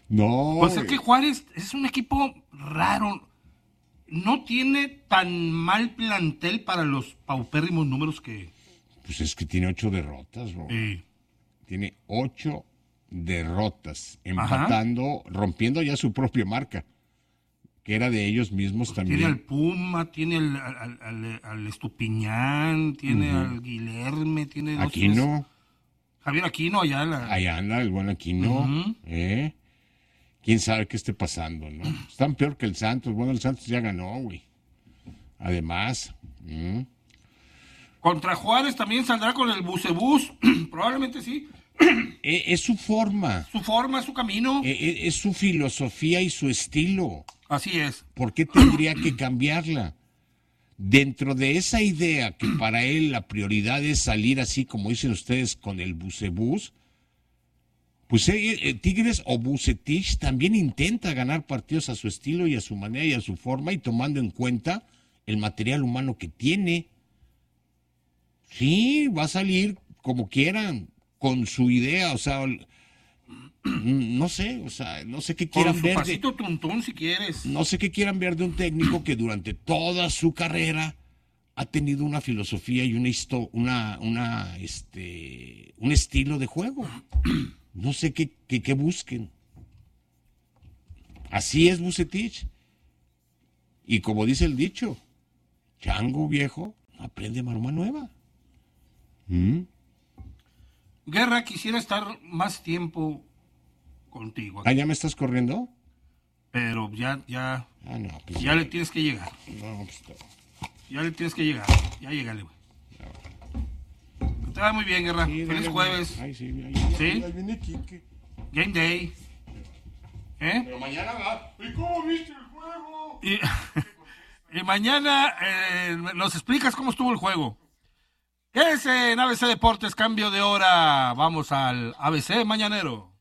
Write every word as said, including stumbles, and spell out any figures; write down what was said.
No. Pues es que Juárez es un equipo raro. No tiene tan mal plantel para los paupérrimos números que... Pues es que tiene ocho derrotas, bro. Eh, Tiene ocho derrotas, empatando, ajá, rompiendo ya su propia marca, que era de ellos mismos, pues también. Tiene al Puma, tiene al, al, al, al Estupiñán, tiene uh-huh. al Guilherme, tiene... Dos, Aquino. Javier Aquino, allá. La... Allá anda el buen Aquino. Uh-huh. ¿eh? ¿Quién sabe qué esté pasando, no? Están peor que el Santos. Bueno, el Santos ya ganó, güey. Además... ¿Mm? Contra Juárez también saldrá con el bucebús, probablemente sí. Es, es su forma. Su forma, su camino. Es, es su filosofía y su estilo. Así es. ¿Por qué tendría que cambiarla? Dentro de esa idea que para él la prioridad es salir así, como dicen ustedes, con el bucebús, pues eh, Tigres o Bucetich también intenta ganar partidos a su estilo y a su manera y a su forma y tomando en cuenta el material humano que tiene. Sí, va a salir como quieran, con su idea, o sea, no sé, o sea, no sé qué quieran con su ver. Pasito de, tuntún, si quieres. No sé qué quieran ver de un técnico que durante toda su carrera ha tenido una filosofía y una histo, una, una, este, un estilo de juego. No sé qué, qué, qué busquen. Así es Bucetich. Y como dice el dicho, chango viejo aprende maroma nueva. ¿Mm? Guerra, quisiera estar más tiempo contigo aquí. ¿Ah, ya me estás corriendo? Pero ya, ya, ah, no, pues ya, ya le tienes que llegar. No, pues no. Ya le tienes que llegar. Ya llegale, güey. No. Te va muy bien, Guerra. Sí, feliz jueves. Ay, sí, ahí, ¿Sí? Ahí viene Quique. Game day. ¿Eh? Pero mañana va. ¿Y cómo viste el juego? Y, y mañana eh, nos explicas cómo estuvo el juego. ¿Qué es en A B C Deportes? Cambio de hora. Vamos al A B C Mañanero.